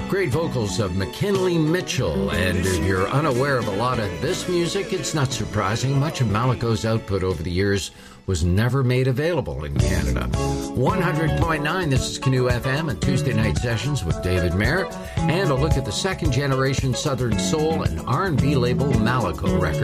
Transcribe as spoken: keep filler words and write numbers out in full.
Great vocals of McKinley Mitchell, and if you're unaware of a lot of this music, it's not surprising. Much of Malaco's output over the years was never made available in Canada. one hundred point nine, this is Canoe F M and Tuesday Night Sessions with David Mayer, and a look at the second generation Southern Soul and R and B label Malaco record.